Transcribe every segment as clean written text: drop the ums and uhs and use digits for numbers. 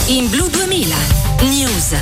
In Blu 2000 News.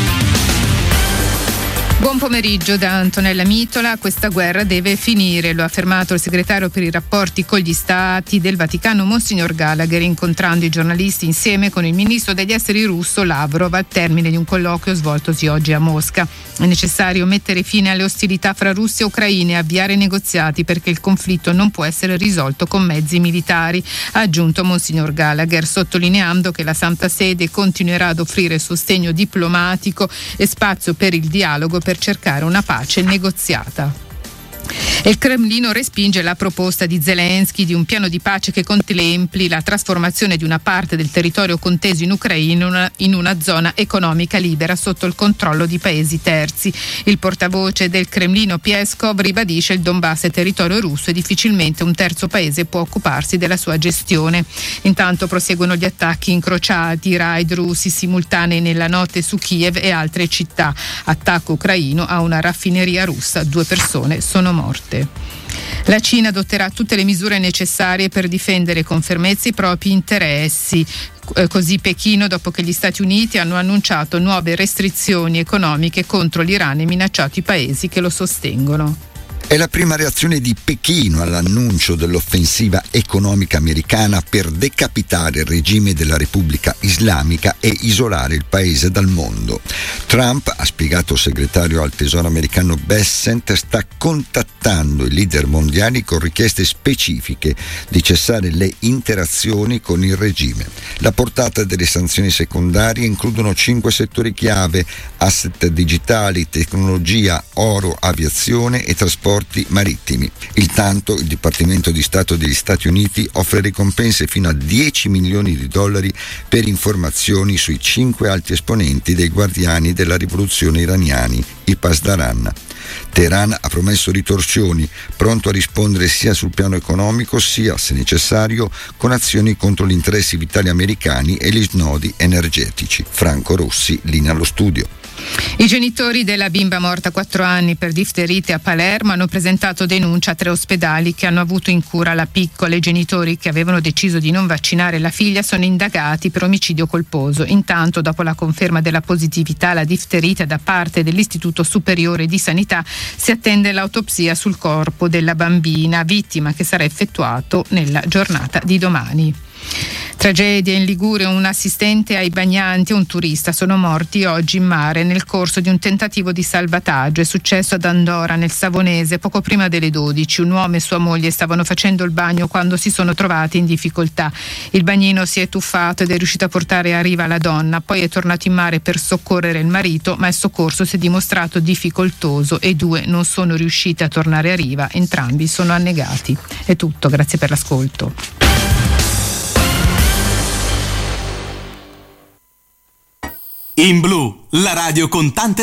Buon pomeriggio da Antonella Mitola. Questa guerra deve finire, lo ha affermato il segretario per i rapporti con gli stati del Vaticano Monsignor Gallagher, incontrando i giornalisti insieme con il ministro degli esteri russo Lavrov al termine di un colloquio svoltosi oggi a Mosca. È necessario mettere fine alle ostilità fra Russia e Ucraina e avviare negoziati perché il conflitto non può essere risolto con mezzi militari, ha aggiunto Monsignor Gallagher, sottolineando che la Santa Sede continuerà ad offrire sostegno diplomatico e spazio per il dialogo per cercare una pace negoziata. Il Cremlino respinge la proposta di Zelensky di un piano di pace che contempli la trasformazione di una parte del territorio conteso in Ucraina in una zona economica libera sotto il controllo di paesi terzi. Il portavoce del Cremlino Peskov ribadisce il Donbass è territorio russo e difficilmente un terzo paese può occuparsi della sua gestione. Intanto proseguono gli attacchi incrociati, raid russi simultanei nella notte su Kiev e altre città. Attacco ucraino a una raffineria russa, 2 persone sono morte. La Cina adotterà tutte le misure necessarie per difendere con fermezza i propri interessi. Così Pechino, dopo che gli Stati Uniti hanno annunciato nuove restrizioni economiche contro l'Iran e minacciato i paesi che lo sostengono. È la prima reazione di Pechino all'annuncio dell'offensiva economica americana per decapitare il regime della Repubblica Islamica e isolare il paese dal mondo. Trump, ha spiegato il segretario al Tesoro americano Bessent, sta contattando i leader mondiali con richieste specifiche di cessare le interazioni con il regime. La portata delle sanzioni secondarie includono 5 settori chiave: asset digitali, tecnologia, oro, aviazione e trasporti marittimi. Intanto il Dipartimento di Stato degli Stati Uniti offre ricompense fino a $10 milioni per informazioni sui 5 alti esponenti dei guardiani della rivoluzione iraniani, i Pasdaran. Teheran ha promesso ritorsioni, pronto a rispondere sia sul piano economico sia, se necessario, con azioni contro gli interessi vitali americani e gli snodi energetici. Franco Rossi, linea allo studio. I genitori della bimba morta a 4 anni per difterite a Palermo hanno presentato denuncia a 3 ospedali che hanno avuto in cura la piccola. I genitori che avevano deciso di non vaccinare la figlia sono indagati per omicidio colposo. Intanto, dopo la conferma della positività alla difterite da parte dell'Istituto Superiore di Sanità, si attende l'autopsia sul corpo della bambina, vittima che sarà effettuato nella giornata di domani. Tragedia in Liguria, un assistente ai bagnanti e un turista sono morti oggi in mare nel corso di un tentativo di salvataggio. È successo ad Andora, nel Savonese, poco prima delle 12. Un uomo e sua moglie stavano facendo il bagno quando si sono trovati in difficoltà. Il bagnino si è tuffato ed è riuscito a portare a riva la donna, poi è tornato in mare per soccorrere il marito, ma il soccorso si è dimostrato difficoltoso e 2 non sono riusciti a tornare a riva, entrambi sono annegati. È tutto, grazie per l'ascolto. In Blu, la radio con tante